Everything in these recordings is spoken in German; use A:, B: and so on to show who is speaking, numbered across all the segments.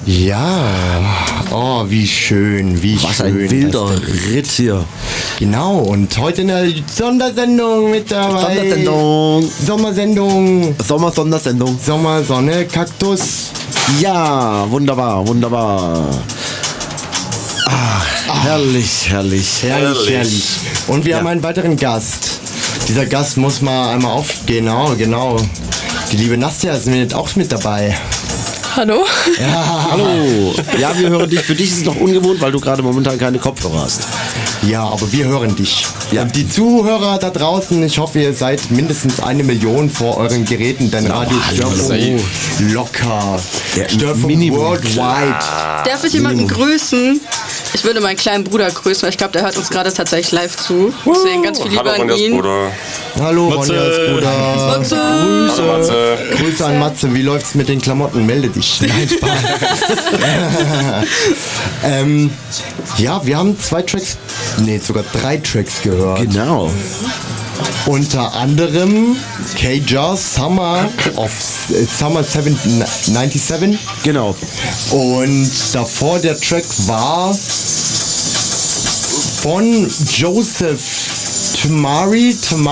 A: Ja, oh, wie schön, wie
B: Was
A: schön.
B: ein wilder Ritt hier.
A: Genau, und heute eine Sondersendung mit dabei.
B: Sondersendung.
A: Sondersendung.
B: Sondersendung.
A: Sommer, Sonne, Kaktus.
B: Ja, wunderbar. Herrlich.
A: Herrlich. Und wir haben einen weiteren Gast. Dieser Gast muss mal einmal auf... Genau. Die liebe Nastja ist auch mit dabei.
C: Hallo?
A: Ja.
B: Hallo. Ja, wir hören dich. Für dich ist es noch ungewohnt, weil du gerade momentan keine Kopfhörer hast.
A: Ja, aber wir hören dich.
B: Ja.
A: Und die Zuhörer da draußen, ich hoffe, ihr seid mindestens 1 Million vor euren Geräten, denn Radio Störfunk locker. Störfunk
B: Mini
A: worldwide.
C: Darf ich jemanden grüßen? Ich würde meinen kleinen Bruder grüßen, weil ich glaube, der hört uns gerade tatsächlich live zu. Deswegen ganz viel Liebe
D: Hallo,
C: an
D: Ronjas
C: ihn.
D: Bruder.
A: Hallo, Ronjas Bruder.
D: Hallo, Matze.
A: Grüße an Matze. Wie läuft's mit den Klamotten? Melde dich. Nein, Spaß. Ja, wir haben 2 Tracks, sogar 3 Tracks gehört.
B: Genau.
A: Unter anderem K-Jaws Summer 97.
B: Genau.
A: Und davor der Track war von Joseph Tamari.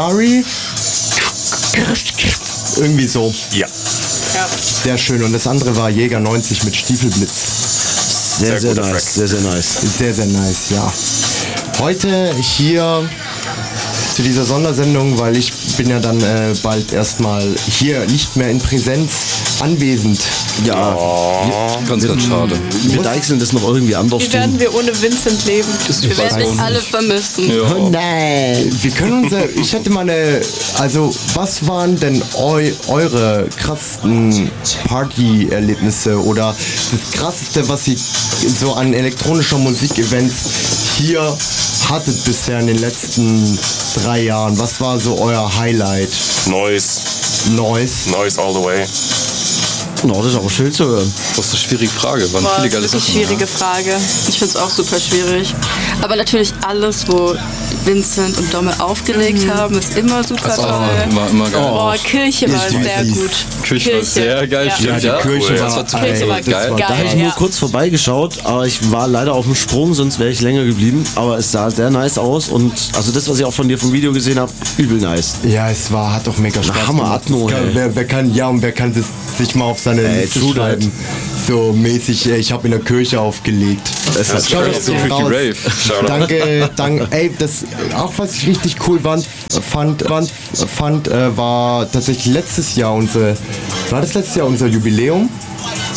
A: Irgendwie so.
D: Ja.
A: Sehr schön. Und das andere war Jäger 90 mit Stiefelblitz.
B: Sehr
D: guter
B: nice.
D: Track.
B: Sehr nice.
A: Sehr, sehr nice, ja. Heute hier zu dieser Sondersendung, weil ich bin ja dann bald erstmal hier nicht mehr in Präsenz anwesend.
B: Ja.
E: Ganz schade.
B: Wir deichseln das noch irgendwie anders.
F: Wie werden wir ohne Vincent leben?
C: Wir werden dich alle vermissen.
A: Oh nein. Wir können ich hätte mal also was waren denn eure krassesten Party-Erlebnisse oder das krasseste, was ihr so an elektronischer Musik-Events hier hattet bisher in den letzten 3 Jahren? Was war so euer Highlight?
D: Noise all the way.
B: No, das ist aber schön zu hören.
E: Das ist eine schwierige Frage. Waren
F: Boah,
E: viele
F: das
E: geile
F: ist eine
E: Sachen.
F: schwierige Frage.
C: Ich finde es auch super schwierig. Aber natürlich alles, wo Vincent und Domme aufgelegt haben, ist immer super
E: Das
C: toll.
E: war immer geil.
F: Boah, Kirche war
A: Ja,
F: sehr
A: süß.
F: gut.
E: Kirche war sehr geil.
F: Ja.
E: Stimmt,
A: Ja, die Kirche
E: cool.
A: war-
E: Das war
A: Ey,
E: total
F: war
E: geil.
A: war-
B: Da habe ich
F: Geil,
B: nur
F: ja.
B: kurz vorbeigeschaut, aber ich war leider auf dem Sprung, sonst wäre ich länger geblieben. Aber es sah sehr nice aus und also das, was ich auch von dir vom Video gesehen habe, übel nice.
A: Ja, hat doch mega Spaß
B: Hammer
A: gemacht.
B: Atmo,
A: Das kann,
B: ey.
A: wer kann sich mal auf seine Liste
B: true that.
A: schreiben. So mäßig, ich habe in der Kirche aufgelegt.
B: Das
D: ist
A: Schaut
D: geil.
A: doch
D: So
A: so
E: Freaky
A: raus.
E: Rave.
A: Danke. Ey, auch was ich richtig cool fand, war tatsächlich letztes Jahr unser Jubiläum.